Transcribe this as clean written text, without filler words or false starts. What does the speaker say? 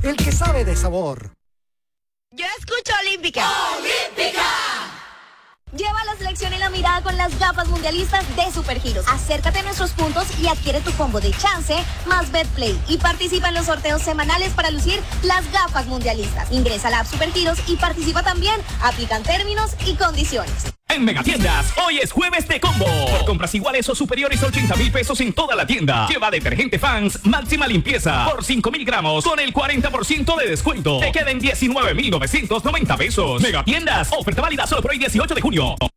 el que sabe de sabor. Yo escucho Olímpica. ¡Olímpica! Lleva a la selección en la mirada con las gafas mundialistas de Supergiros. Acércate a nuestros puntos y adquiere tu combo de chance más Betplay y participa en los sorteos semanales para lucir las gafas mundialistas. Ingresa a la app Supergiros y participa también. Aplican términos y condiciones. En Megatiendas, hoy es jueves de combo. Por compras iguales o superiores a 80,000 pesos en toda la tienda. Lleva detergente Fans máxima limpieza por 5,000 gramos con el 40% de descuento. Te queden 19,990 pesos. Megatiendas, oferta válida solo por el 18 de junio.